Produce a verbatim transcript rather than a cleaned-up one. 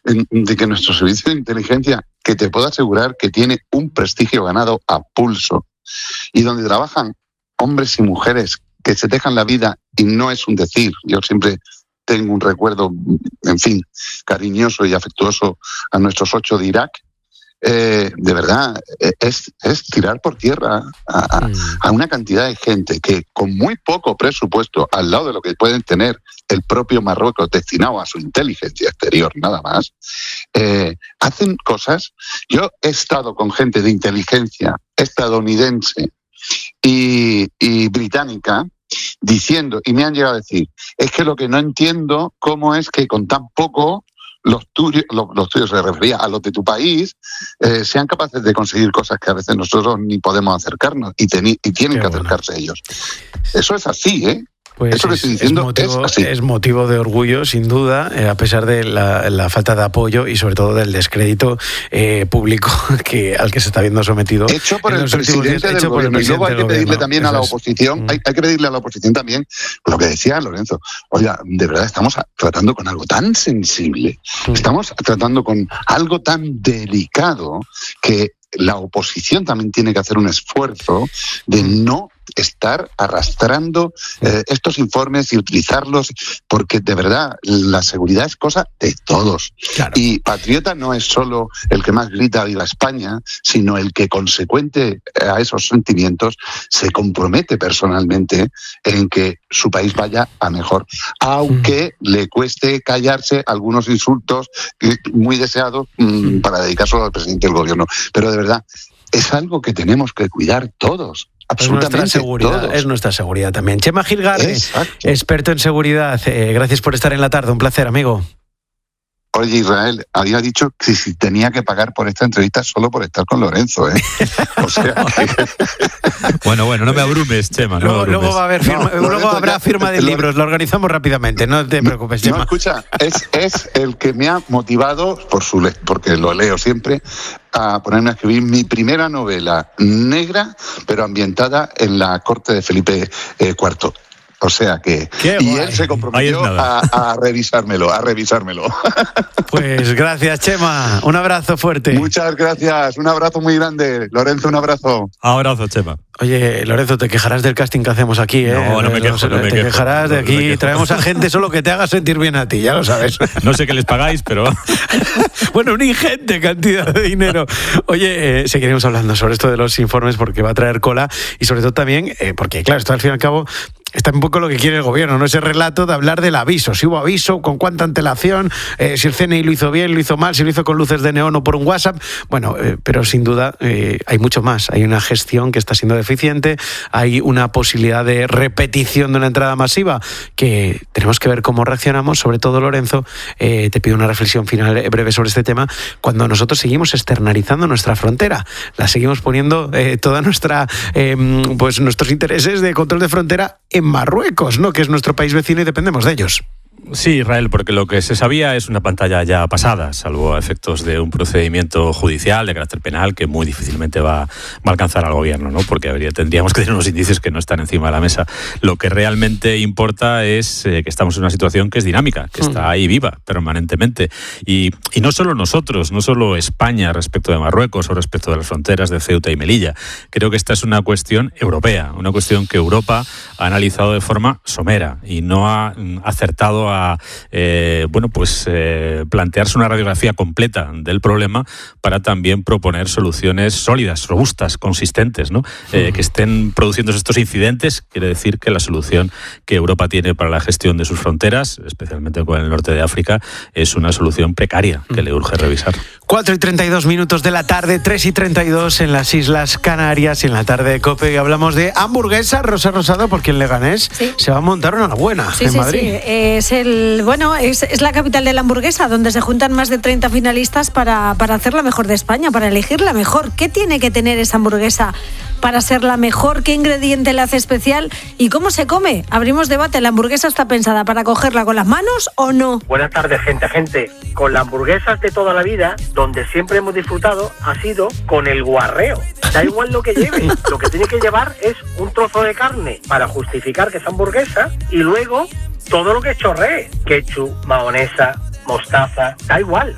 de que nuestro servicio de inteligencia, que te puedo asegurar que tiene un prestigio ganado a pulso, y donde trabajan hombres y mujeres que se dejan la vida, y no es un decir, yo siempre tengo un recuerdo, en fin, cariñoso y afectuoso a nuestros ocho de Irak, eh, de verdad, es, es tirar por tierra a, a, a una cantidad de gente que con muy poco presupuesto, al lado de lo que pueden tener el propio Marruecos destinado a su inteligencia exterior, nada más, eh, hacen cosas. Yo he estado con gente de inteligencia estadounidense y, y británica diciendo, y me han llegado a decir, es que lo que no entiendo, cómo es que con tan poco los tuyos, los, los tuyos se refería a los de tu país, eh, sean capaces de conseguir cosas que a veces nosotros ni podemos acercarnos, y, teni- y tienen Qué que bueno. acercarse ellos. Eso es así, ¿eh? Pues Eso que estoy diciendo es, motivo, es, así. es motivo de orgullo, sin duda, eh, a pesar de la, la falta de apoyo y sobre todo del descrédito eh, público que, al que se está viendo sometido. Hecho por el presidente días, del gobierno. Y luego hay que pedirle gobierno. también Eso a la oposición, es. hay, hay que pedirle a la oposición también, lo que decía Lorenzo, oiga, de verdad estamos tratando con algo tan sensible, mm. estamos tratando con algo tan delicado que la oposición también tiene que hacer un esfuerzo de no estar arrastrando eh, estos informes y utilizarlos, porque de verdad la seguridad es cosa de todos. Claro. Y patriota no es solo el que más grita viva España, sino el que, consecuente a esos sentimientos, se compromete personalmente en que su país vaya a mejor, aunque mm. le cueste callarse algunos insultos muy deseados mm, para dedicárselo al presidente del gobierno. Pero de verdad es algo que tenemos que cuidar todos. Absolutamente es nuestra seguridad, todos. Es nuestra seguridad también. Chema Gilgarre, experto en seguridad, eh, gracias por estar en la tarde, un placer, amigo. Oye, Israel, había dicho que si tenía que pagar por esta entrevista solo por estar con Lorenzo, ¿eh? O sea, que... Bueno, bueno, no me abrumes, Chema. No luego, me abrumes. luego, va a haber firma, no, luego habrá ya, firma de lo... libros, lo organizamos rápidamente, no te preocupes, Chema. No, escucha, es, es el que me ha motivado, por su le... porque lo leo siempre, a ponerme a escribir mi primera novela negra, pero ambientada en la corte de Felipe eh, cuarto. O sea que... Qué y guay. él se comprometió a, a revisármelo, a revisármelo. Pues gracias, Chema. Un abrazo fuerte. Muchas gracias. Un abrazo muy grande. Lorenzo, un abrazo. Abrazo, Chema. Oye, Lorenzo, te quejarás del casting que hacemos aquí, ¿eh? No, no me quejo, no, no me Te quejo, quejarás de no, no aquí. Traemos a gente solo que te haga sentir bien a ti, ya lo sabes. No sé qué les pagáis, pero... Bueno, una ingente cantidad de dinero. Oye, eh, seguiremos hablando sobre esto de los informes porque va a traer cola y sobre todo también, eh, porque claro, esto al fin y al cabo está un poco lo que quiere el gobierno, ¿no? Ese relato de hablar del aviso, si hubo aviso, con cuánta antelación, eh, si el C N I lo hizo bien, lo hizo mal, si lo hizo con luces de neón o por un WhatsApp. Bueno, eh, pero sin duda eh, hay mucho más. Hay una gestión que está siendo deficiente, hay una posibilidad de repetición de una entrada masiva que tenemos que ver cómo reaccionamos. Sobre todo, Lorenzo, eh, te pido una reflexión final breve sobre este tema. Cuando nosotros seguimos externalizando nuestra frontera, la seguimos poniendo eh, toda nuestra, eh, pues nuestros intereses de control de frontera en Marruecos, ¿no? Que es nuestro país vecino y dependemos de ellos. Sí, Israel, porque lo que se sabía es una pantalla ya pasada, salvo a efectos de un procedimiento judicial de carácter penal que muy difícilmente va, va a alcanzar al gobierno, ¿no? Porque habría, tendríamos que tener unos indicios que no están encima de la mesa. Lo que realmente importa es eh, que estamos en una situación que es dinámica, que está ahí viva permanentemente. Y, y no solo nosotros, no solo España respecto de Marruecos o respecto de las fronteras de Ceuta y Melilla. Creo que esta es una cuestión europea, una cuestión que Europa ha analizado de forma somera y no ha acertado a eh, bueno, pues eh, plantearse una radiografía completa del problema para también proponer soluciones sólidas, robustas, consistentes, ¿no? Eh, que estén produciendo estos incidentes. Quiere decir que la solución que Europa tiene para la gestión de sus fronteras, especialmente con el norte de África, es una solución precaria que le urge revisar. cuatro y treinta y dos minutos de la tarde, tres y treinta y dos en las Islas Canarias, en la tarde de COPE, y hablamos de hamburguesa. Rosa Rosado, porque en Leganés sí. se va a montar una buena sí, en sí, Madrid. Sí, es el bueno es, es la capital de la hamburguesa, donde se juntan más de treinta finalistas para, para hacer la mejor de España, para elegir la mejor. ¿Qué tiene que tener esa hamburguesa para ser la mejor? ¿Qué ingrediente la hace especial? ¿Y cómo se come? Abrimos debate. ¿La hamburguesa está pensada para cogerla con las manos o no? Buenas tardes, gente, gente. Con las hamburguesas de toda la vida, donde siempre hemos disfrutado, ha sido con el guarreo. Da igual lo que lleve. Lo que tiene que llevar es un trozo de carne para justificar que es hamburguesa y luego todo lo que chorree. Ketchup, mayonesa, mostaza, da igual.